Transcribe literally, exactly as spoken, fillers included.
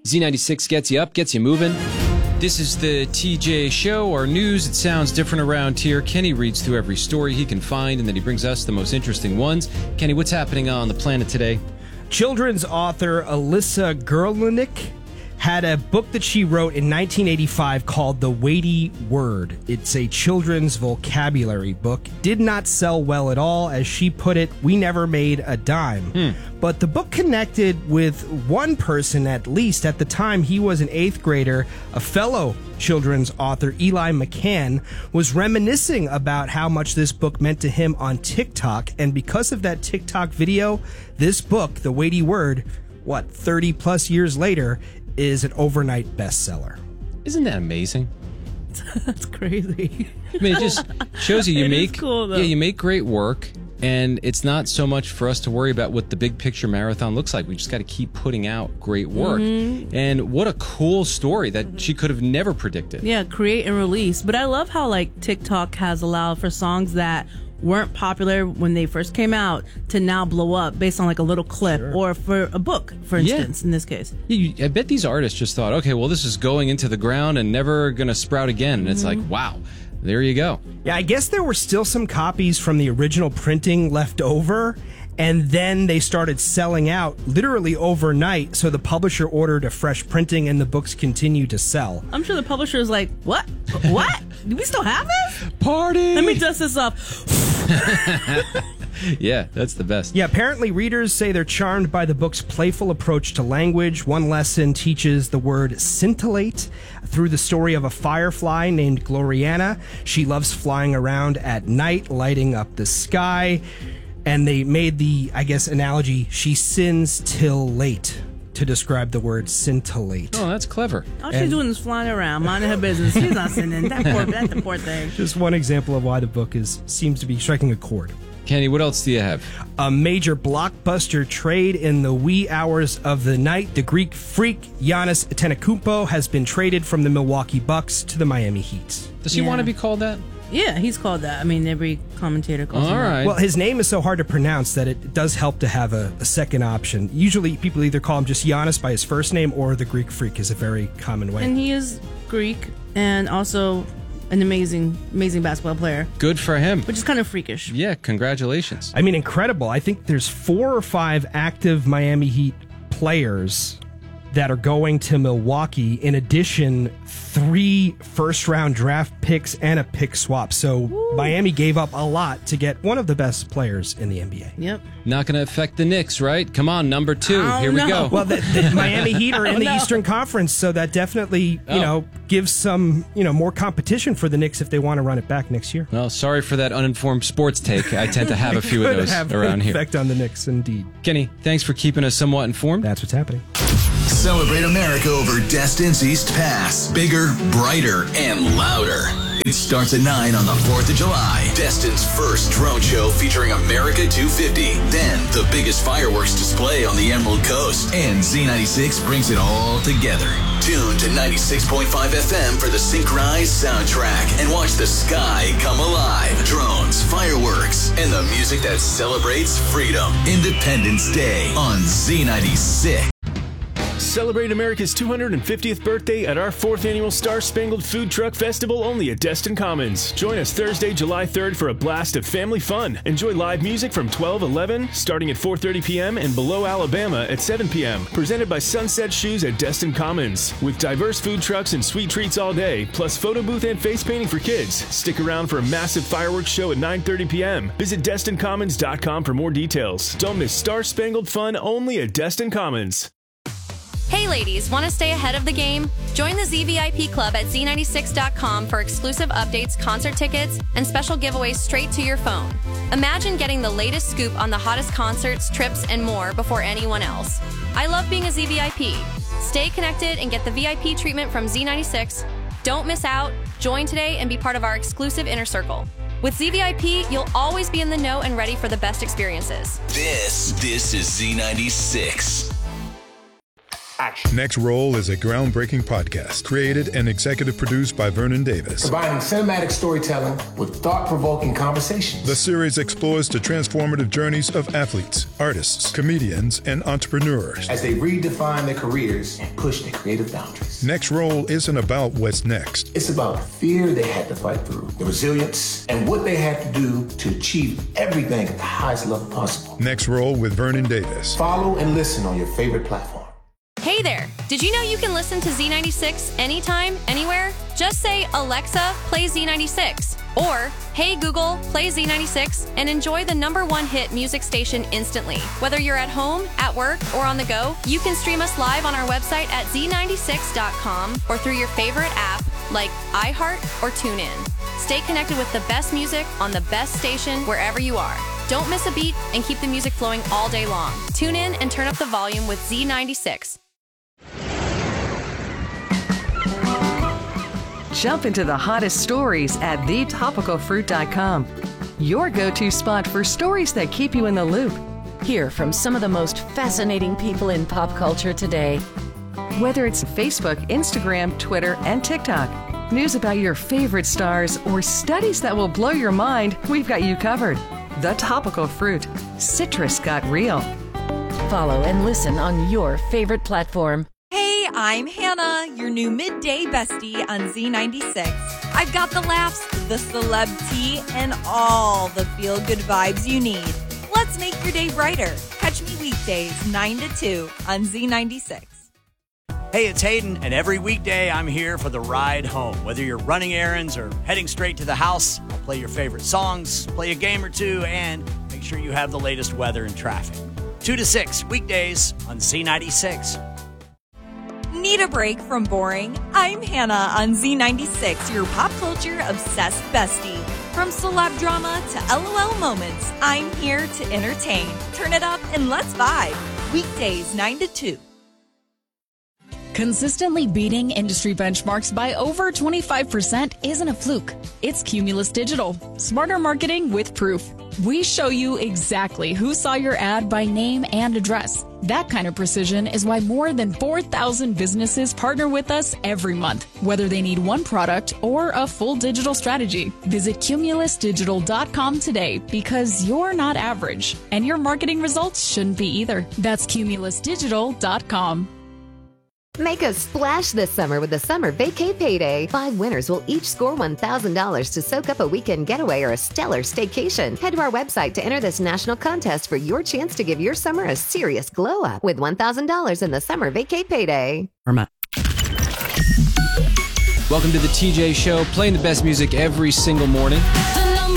Z ninety-six gets you up, gets you moving. This is the T J Show, our news. It sounds different around here. Kenny reads through every story he can find, and then he brings us the most interesting ones. Kenny, what's happening on the planet today? Children's author Alyssa Gerlinick had a book that she wrote in nineteen eighty-five called The Weighty Word. It's a children's vocabulary book. Did not sell well at all. As she put it, we never made a dime. Hmm. But the book connected with one person, at least. At the time, he was an eighth grader. A fellow children's author, Eli McCann, was reminiscing about how much this book meant to him on TikTok. And because of that TikTok video, this book, The Weighty Word, what, thirty plus years later, is an overnight bestseller. Isn't that amazing? That's crazy. I mean, it just shows you you It is make cool, though. yeah, you make great work, and it's not so much for us to worry about what the big picture marathon looks like. We just got to keep putting out great work. Mm-hmm. And what a cool story that she could have never predicted. Yeah, create and release. But I love how like TikTok has allowed for songs that weren't popular when they first came out to now blow up based on like a little clip sure. or for a book, for instance, yeah. in this case. You, I bet these artists just thought, okay, well, this is going into the ground and never going to sprout again. And mm-hmm. it's like, wow, there you go. Yeah, I guess there were still some copies from the original printing left over, and then they started selling out literally overnight, so the publisher ordered a fresh printing and the books continued to sell. I'm sure the publisher is like, what? What? Do we still have this? Party! Let me dust this up. Yeah, that's the best. Yeah, apparently readers say they're charmed by the book's playful approach to language. One lesson teaches the word scintillate through the story of a firefly named Gloriana. She loves flying around at night, lighting up the sky. And they made the, I guess, analogy, she sins till late, to describe the word scintillate. Oh, that's clever. All she's and doing is flying around, minding her business. She's not sinning. That poor, that's the poor thing. Just one example of why the book is seems to be striking a chord. Kenny, what else do you have? A major blockbuster trade in the wee hours of the night. The Greek freak Giannis Antetokounmpo has been traded from the Milwaukee Bucks to the Miami Heat. Does he Yeah. want to be called that? Yeah, he's called that. I mean, every commentator calls All him right. that. Well, his name is so hard to pronounce that it does help to have a, a second option. Usually people either call him just Giannis by his first name, or the Greek freak is a very common way. And he is Greek and also an amazing, amazing basketball player, Good for him. which is kind of freakish. Yeah, congratulations. I mean, incredible. I think there's four or five active Miami Heat players that are going to Milwaukee. In addition, three first-round draft picks and a pick swap. So Woo. Miami gave up a lot to get one of the best players in the N B A. Yep. Not going to affect the Knicks, right? Come on, number two. Oh, Here we no. go. Well, the, the Miami Heat are in Oh, the no. Eastern Conference, so that definitely, you Oh. know, gives some, you know, more competition for the Knicks if they want to run it back next year. Well, sorry for that uninformed sports take. I tend to have a few of Could those have around an here. effect on the Knicks, indeed. Kenny, thanks for keeping us somewhat informed. That's what's happening. Celebrate America over Destin's East Pass. Bigger, brighter, and louder. It starts at nine on the fourth of July. Destin's first drone show featuring America two fifty. Then the biggest fireworks display on the Emerald Coast. And Z ninety-six brings it all together. Tune to ninety-six point five F M for the synchronized soundtrack and watch the sky come alive. Drones, fireworks, and the music that celebrates freedom. Independence Day on Z ninety-six. Celebrate America's two hundred fiftieth birthday at our fourth annual Star Spangled Food Truck Festival only at Destin Commons. Join us Thursday, July third for a blast of family fun. Enjoy live music from twelve eleven, starting at four thirty p.m. and Below Alabama at seven p.m. Presented by Sunset Shoes at Destin Commons. With diverse food trucks and sweet treats all day, plus photo booth and face painting for kids. Stick around for a massive fireworks show at nine thirty p.m. Visit Destin Commons dot com for more details. Don't miss Star Spangled Fun only at Destin Commons. Hey ladies, want to stay ahead of the game? Join the Z V I P Club at Z ninety-six dot com for exclusive updates, concert tickets, and special giveaways straight to your phone. Imagine getting the latest scoop on the hottest concerts, trips, and more before anyone else. I love being a Z V I P. Stay connected and get the V I P treatment from Z ninety-six. Don't miss out. Join today and be part of our exclusive inner circle. With Z V I P, you'll always be in the know and ready for the best experiences. This, this is Z ninety-six. action. Next Roll is a groundbreaking podcast created and executive produced by Vernon Davis. Combining cinematic storytelling with thought-provoking conversations. The series explores the transformative journeys of athletes, artists, comedians, and entrepreneurs as they redefine their careers and push their creative boundaries. Next Roll isn't about what's next. It's about the fear they had to fight through, the resilience, and what they had to do to achieve everything at the highest level possible. Next Roll with Vernon Davis. Follow and listen on your favorite platform. Hey there! Did you know you can listen to Z ninety-six anytime, anywhere? Just say, Alexa, play Z ninety-six. Or, hey Google, play Z ninety-six, and enjoy the number one hit music station instantly. Whether you're at home, at work, or on the go, you can stream us live on our website at Z ninety-six dot com or through your favorite app like iHeart or TuneIn. Stay connected with the best music on the best station wherever you are. Don't miss a beat and keep the music flowing all day long. Tune in and turn up the volume with Z ninety-six. Jump into the hottest stories at the topical fruit dot com. Your go-to spot for stories that keep you in the loop. Hear from some of the most fascinating people in pop culture today. Whether it's Facebook, Instagram, Twitter, and TikTok, news about your favorite stars, or studies that will blow your mind, we've got you covered. The Topical Fruit. Citrus got real. Follow and listen on your favorite platform. Hey, I'm Hannah, your new midday bestie on Z ninety-six. I've got the laughs, the celeb tea, and all the feel-good vibes you need. Let's make your day brighter. Catch me weekdays nine to two on Z ninety-six. Hey, it's Hayden, and every weekday I'm here for the ride home. Whether you're running errands or heading straight to the house, I'll play your favorite songs, play a game or two, and make sure you have the latest weather and traffic. two to six, weekdays on Z ninety-six. Need a break from boring? I'm Hannah on Z ninety-six, your pop culture obsessed bestie. From celeb drama to LOL moments, I'm here to entertain. Turn it up and let's vibe. Weekdays nine to two. Consistently beating industry benchmarks by over twenty-five percent isn't a fluke. It's Cumulus Digital. Smarter marketing with proof. We show you exactly who saw your ad by name and address. That kind of precision is why more than four thousand businesses partner with us every month, whether they need one product or a full digital strategy. Visit cumulus digital dot com today because you're not average, and your marketing results shouldn't be either. That's cumulus digital dot com. Make a splash this summer with the Summer Vacay Payday. Five winners will each score one thousand dollars to soak up a weekend getaway or a stellar staycation. Head to our website to enter this national contest for your chance to give your summer a serious glow up with one thousand dollars in the Summer Vacay Payday. Welcome to the T J Show, playing the best music every single morning.